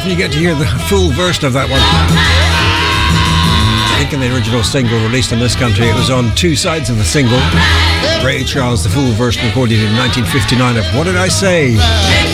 definitely get to hear the full version of that one. I think in the original single released in this country, it was on two sides of the single. Ray Charles, the full version recorded in 1959 of What Did I Say?